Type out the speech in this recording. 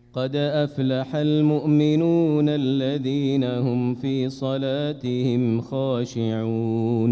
قد أفلح المؤمنون الذين هم في صلاتهم خاشعون